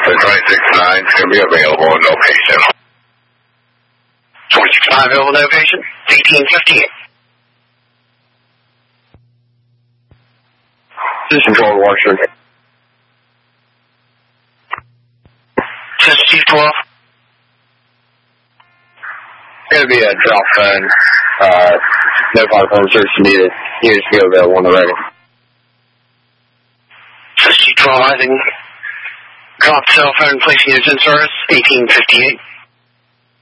269 is going to be available in no patient. 269 available, no patient. 1858. This is Control Washington. This is Chief 12. Going to be a drop phone. No phone search needed. Units to be available on the ready. This is Chief 12, rising. Drop cell phone, placing units in service. 1858.